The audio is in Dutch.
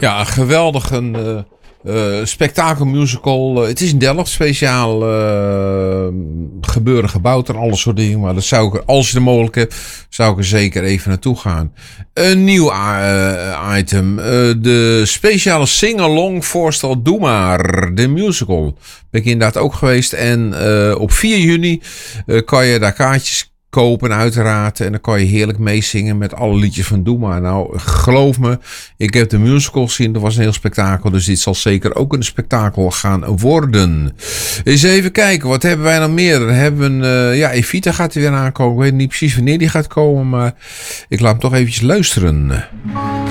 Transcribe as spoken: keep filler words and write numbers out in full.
Ja, een geweldig een, uh, uh, spektakelmusical. Uh, het is in Delft speciaal uh, gebeuren gebouwd en alles soort dingen. Maar dat zou ik, als je de mogelijkheid hebt, zou ik er zeker even naartoe gaan. Een nieuw uh, item. Uh, de speciale sing-along voorstel Doe Maar. De musical. Ben ik inderdaad ook geweest. En uh, op vier juni uh, kan je daar kaartjes kopen uiteraard. En dan kan je heerlijk meezingen met alle liedjes van Doe Maar. Nou, geloof me, ik heb de musical gezien. Dat was een heel spektakel. Dus dit zal zeker ook een spektakel gaan worden. Eens even kijken, wat hebben wij nog meer? Dan hebben we, uh, ja, Evita gaat er weer aankomen. Ik weet niet precies wanneer die gaat komen, maar ik laat hem toch eventjes luisteren.